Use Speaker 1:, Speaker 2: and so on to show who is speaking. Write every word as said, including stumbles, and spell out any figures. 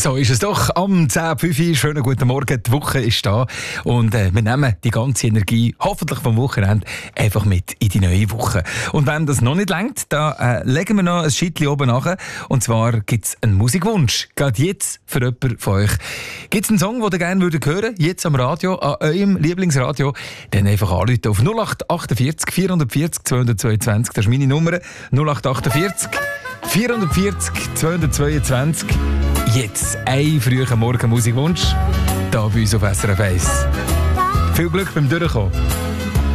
Speaker 1: So ist es doch. Am zehn Uhr fünf. Schönen guten Morgen. Die Woche ist da. Und äh, wir nehmen die ganze Energie, hoffentlich vom Wochenende, einfach mit in die neue Woche. Und wenn das noch nicht reicht, dann äh, legen wir noch ein Schittchen oben nach. Und zwar gibt es einen Musikwunsch. Gerade jetzt für jemanden von euch. Gibt es einen Song, den ihr gerne hören würdet? Jetzt am Radio, an eurem Lieblingsradio? Dann einfach anrufen auf null acht achtundvierzig vierhundertvierzig zweihundertzweiundzwanzig. Das ist meine Nummer. null acht achtundvierzig vierhundertvierzig zweihundertzweiundzwanzig. Jetzt ein früher Morgen Musikwunsch, hier bei uns auf S R F eins. Viel Glück beim Durchkommen.